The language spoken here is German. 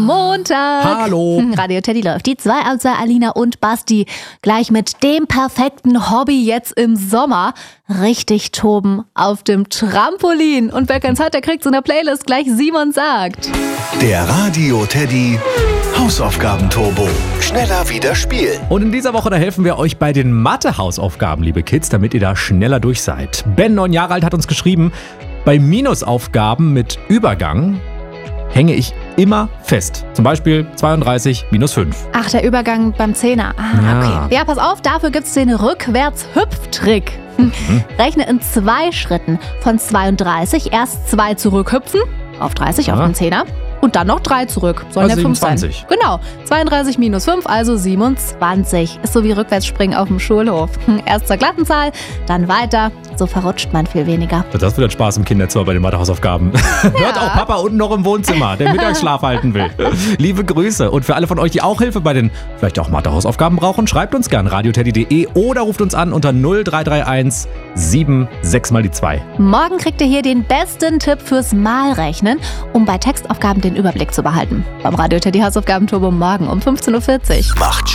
Montag. Hallo. Radio Teddy läuft. Die 2 aus Alina und Basti. Gleich mit dem perfekten Hobby jetzt im Sommer. Richtig toben auf dem Trampolin. Und wer keins hat, der kriegt's in der Playlist. Gleich Simon sagt. Der Radio Teddy Hausaufgaben-Turbo. Schneller wieder spielen. Und in dieser Woche, da helfen wir euch bei den Mathe-Hausaufgaben, liebe Kids, damit ihr da schneller durch seid. Ben, 9 Jahre alt, hat uns geschrieben, bei Minusaufgaben mit Übergang hänge ich immer fest. Zum Beispiel 32 minus 5. Ach, der Übergang beim Zehner. Okay. Ja, pass auf, dafür gibt's den Rückwärts-Hüpftrick. Rechne in 2 Schritten von 32 erst 2 zurückhüpfen, auf 30 auf den Zehner. Und dann noch 3 zurück. Sollen Also ja 5 sein. 27. Genau. 32 minus 5, also 27. Ist so wie Rückwärtsspringen auf dem Schulhof. Erst zur glatten Zahl, dann weiter. So verrutscht man viel weniger. Das wird Spaß im Kinderzimmer bei den Mathe-Hausaufgaben. Hört auch Papa unten noch im Wohnzimmer, der Mittagsschlaf halten will. Liebe Grüße. Und für alle von euch, die auch Hilfe bei den vielleicht auch Mathe-Hausaufgaben brauchen, schreibt uns gern radioteddy.de oder ruft uns an unter 0331 76 mal die 2. Morgen kriegt ihr hier den besten Tipp fürs Malrechnen, um bei Textaufgaben den Überblick zu behalten. Beim Radio Teddy Hausaufgaben Turbo morgen um 15:40 Uhr. Macht